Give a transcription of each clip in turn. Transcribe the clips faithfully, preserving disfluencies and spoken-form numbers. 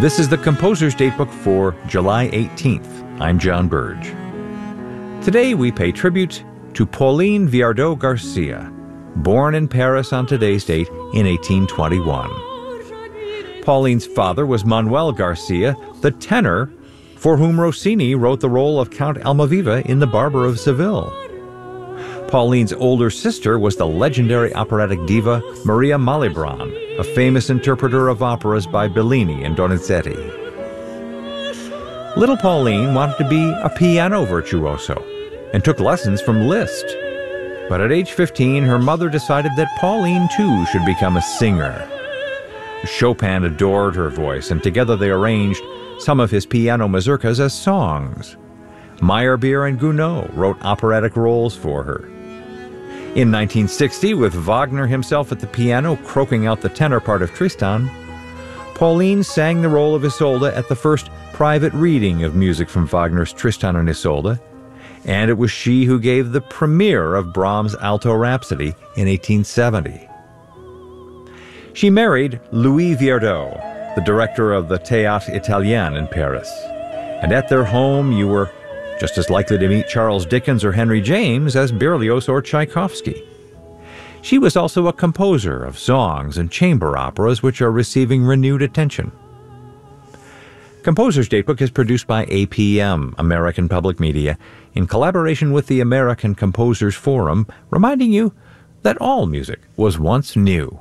This is the Composer's Datebook for July eighteenth. I'm John Burge. Today we pay tribute to Pauline Viardot Garcia, born in Paris on today's date in eighteen twenty-one. Pauline's father was Manuel Garcia, the tenor for whom Rossini wrote the role of Count Almaviva in The Barber of Seville. Pauline's older sister was the legendary operatic diva Maria Malibran, a famous interpreter of operas by Bellini and Donizetti. Little Pauline wanted to be a piano virtuoso and took lessons from Liszt. But at age fifteen, her mother decided that Pauline too should become a singer. Chopin adored her voice, and together they arranged some of his piano mazurkas as songs. Meyerbeer and Gounod wrote operatic roles for her. In nineteen sixty, with Wagner himself at the piano croaking out the tenor part of Tristan, Pauline sang the role of Isolde at the first private reading of music from Wagner's Tristan and Isolde, and it was she who gave the premiere of Brahms' Alto Rhapsody in eighteen seventy. She married Louis Viardot, the director of the Théâtre Italien in Paris, and at their home you were just as likely to meet Charles Dickens or Henry James as Berlioz or Tchaikovsky. She was also a composer of songs and chamber operas which are receiving renewed attention. Composer's Datebook is produced by A P M, American Public Media, in collaboration with the American Composers Forum, reminding you that all music was once new.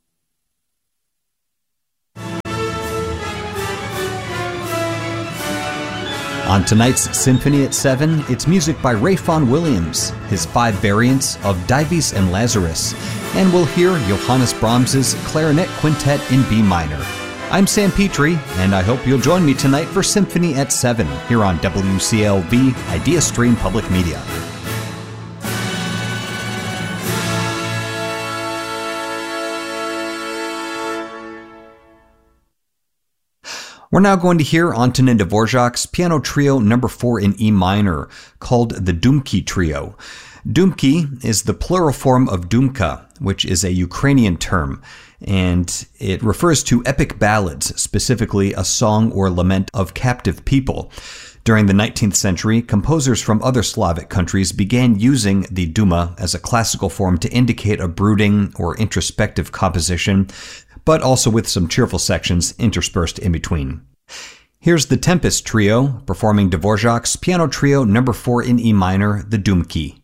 On tonight's Symphony at seven, it's music by Ray Vaughan Williams, his five variants of Dives and Lazarus, and we'll hear Johannes Brahms's Clarinet Quintet in B minor. I'm Sam Petrie, and I hope you'll join me tonight for Symphony at seven here on W C L V Idea Stream Public Media. We're now going to hear Antonin Dvorak's Piano Trio number four in E minor, called the Dumki Trio. Dumki is the plural form of Dumka, which is a Ukrainian term, and it refers to epic ballads, specifically a song or lament of captive people. During the nineteenth century, composers from other Slavic countries began using the Duma as a classical form to indicate a brooding or introspective composition, but also with some cheerful sections interspersed in between. Here's the Tempest Trio performing Dvorak's Piano Trio number four in E minor, the Dumki.